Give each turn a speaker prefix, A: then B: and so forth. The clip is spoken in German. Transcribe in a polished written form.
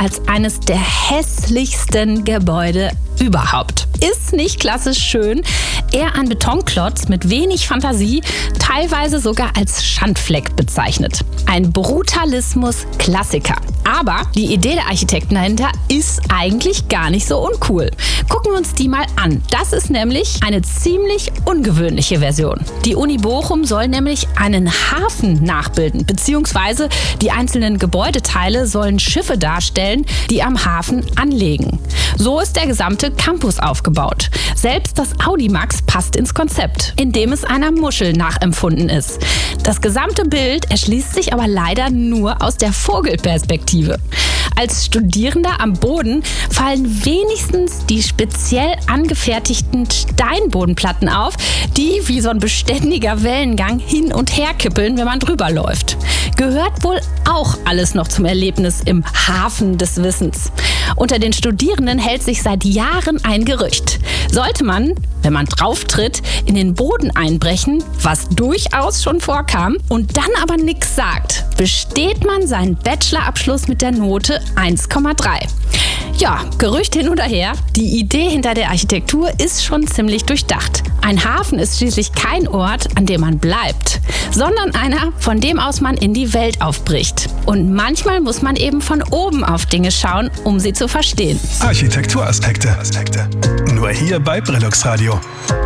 A: als eines der hässlichsten Gebäude überhaupt. Ist nicht klassisch schön, eher ein Betonklotz mit wenig Fantasie, teilweise sogar als Schandfleck bezeichnet. Ein Brutalismus-Klassiker. Aber die Idee der Architekten dahinter ist eigentlich gar nicht so uncool. Gucken wir uns die mal an. Das ist nämlich eine ziemlich ungewöhnliche Version. Die Uni Bochum soll nämlich einen Hafen nachbilden, beziehungsweise die einzelnen Gebäudeteile sollen Schiffe darstellen, die am Hafen anlegen. So ist der gesamte Campus aufgebaut. Selbst das Audimax passt ins Konzept, indem es einer Muschel nachempfunden ist. Das gesamte Bild erschließt sich aber leider nur aus der Vogelperspektive. Als Studierender am Boden fallen wenigstens die speziell angefertigten Steinbodenplatten auf, die wie so ein beständiger Wellengang hin und her kippeln, wenn man drüber läuft. Gehört wohl auch alles noch zum Erlebnis im Hafen des Wissens. Unter den Studierenden hält sich seit Jahren ein Gerücht. Sollte man, wenn man drauftritt, in den Boden einbrechen, was durchaus schon vorkam, und dann aber nichts sagt, besteht man seinen Bachelorabschluss mit der Note 1,3. Ja, Gerücht hin oder her, die Idee hinter der Architektur ist schon ziemlich durchdacht. Ein Hafen ist schließlich kein Ort, an dem man bleibt, sondern einer, von dem aus man in die Welt aufbricht. Und manchmal muss man eben von oben auf Dinge schauen, um sie zu verstehen.
B: Architekturaspekte. Nur hier bei Brillux Radio.